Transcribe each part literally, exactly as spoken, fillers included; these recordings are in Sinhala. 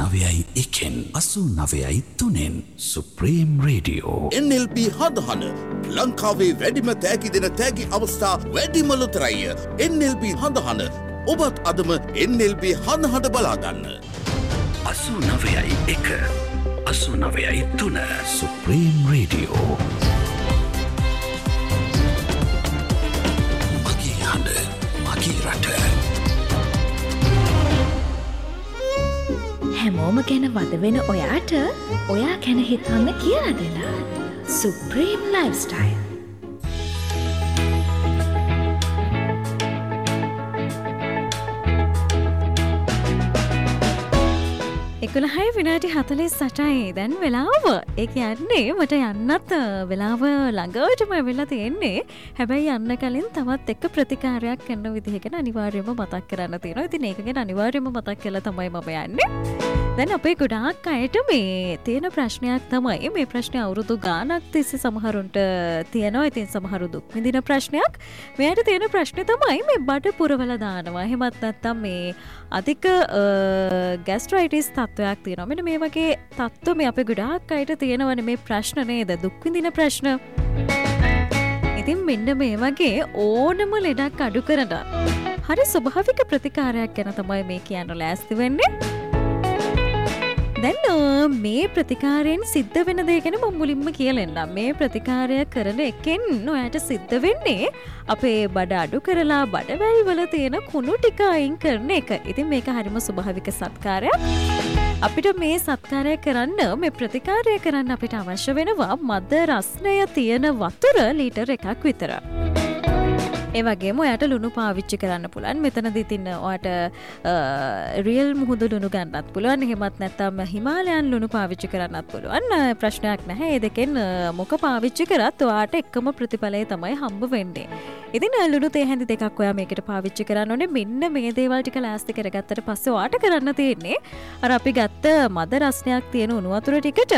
නවයයි එකෙන් අසූ නවයයි තුනෙන් සුප්‍රීම් රේඩියෝ. එන් එල් පී හඳහන ලංකාවේ වැඩිම තෑගි දෙන තෑගි අවස්ථා වැඩිම ලොතරැය. එන් එල් පී හඳහන ඔබත් අදම එන් එල් පී හඳහට බලාගන්න. අසූ නවයයි එක අසූ නවයයි තුන සුප්‍රීම් රේඩියෝ. මගේ හඬ මගේ රට. හැමෝම ගැන වද වෙන ඔයාට ඔයා ගැන හිතන්න කියලා දෙලා සුප්‍රීම් ලයිෆ්ස්ටයිල්. එකොළහයි විනාඩි හතළිස් අටයි දැන් වෙලාව. ඒ කියන්නේ මට යන්නත් වෙලාව ළඟටම වෙලා තියෙන්නේ. හැබැයි යන්න කලින් තවත් එක ප්‍රතිකාරයක් කරන විදිහකට අනිවාර්යයෙන්ම මතක් කරන්න තියෙනවා. ඉතින් ඒක ගැන අනිවාර්යයෙන්ම මතක් කරලා තමයි මම යන්නේ. දැන් අපේ ගොඩාක් අයට මේ තියෙන ප්‍රශ්නයක් තමයි මේ ප්‍රශ්නේ අවුරුදු ගාණක් තිස්සේ සමහරුන්ට තියෙනවා. ඉතින් සමහරු දුක් විඳින ප්‍රශ්නයක්. මෙයාට තියෙන ප්‍රශ්නේ තමයි මේ බඩ පුරවලා දානවා. එහෙමත් නැත්නම් මේ අධික ગેස්ට්‍රයිටිස් තත්ත්වයක් තියෙනවා. මෙන්න මේ වගේ තත්ත්ව මේ අපේ ගොඩාක් අයට තියෙනවනේ මේ ප්‍රශ්න නේද? දුක් විඳින ප්‍රශ්න. ඉතින් මෙන්න මේ වගේ ඕනම ලෙඩක් අඩු කරන හරි ස්වභාවික ප්‍රතිකාරයක් ගැන තමයි මේ කියන්න ලෑස්ති වෙන්නේ. දැන් මේ ප්‍රතිකාරයෙන් සිද්ධ වෙන දේ ගැන මම මුලින්ම කියලා එන්නම්. මේ ප්‍රතිකාරය කරන එකෙන් ඔයාට සිද්ධ වෙන්නේ අපේ බඩ අඩු කරලා බඩවැල් වල තියෙන කුණු ටික අයින් කරන එක. ඉතින් මේක හරිම ස්වභාවික සත්කාරයක්. අපිට මේ සත්කාරය කරන්න මේ ප්‍රතිකාරය කරන්න අපිට අවශ්‍ය වෙනවා මද රස්නය තියෙන වතුර ලීටර් එකක් විතර. ඒ වගේම ඔයාට ලුණු පාවිච්චි කරන්න පුළුවන්. මෙතනදී තින්න ඔයාට රියල් මුහුදු ලුණු ගන්නත් පුළුවන්. එහෙමත් නැත්නම් හිමාලයන් ලුණු පාවිච්චි කරන්නත් පුළුවන්. ප්‍රශ්නයක් නැහැ. ඒ දෙකෙන් මොක පාවිච්චි කරත් ඔයාට එකම ප්‍රතිඵලය තමයි හම්බ වෙන්නේ. ඉතින් ලුණු තේ හැඳි දෙකක් ඔයා මේකට පාවිච්චි කරන්න ඕනේ. මෙන්න මේ දේවල් ටික ලෑස්ති කරගත්තට පස්සේ ඔයාට කරන්න තියෙන්නේ අර අපි ගත්ත මද රසණයක් තියෙන උණු වතුර ටිකට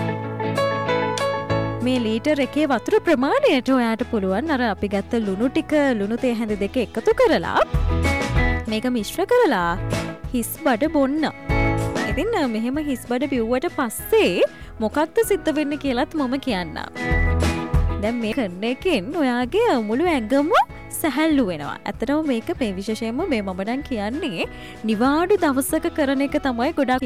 මේ ලීටර් එකේ වතුර ප්‍රමාණයට ඔයාට පුළුවන් අර අපි ගත්ත ලුණු ටික ලුණු තේ හැඳි දෙක එකතු කරලා මේක මිශ්‍ර කරලා හිස් බඩ බොන්න. ඉතින් මෙහෙම හිස් බඩ බිව්වට පස්සේ මොකක්ද සිද්ධ වෙන්නේ කියලාත් මම කියන්නම්. දැන් මේ කරන එකෙන් ඔයාගේ මුළු ඇඟම සැහැල්ලු වෙනවා. ඇත්තටම මේක මේ විශේෂයෙන්ම මේ මම දැන් කියන්නේ නිවාඩු දවසක කරන එක තමයි ගොඩක්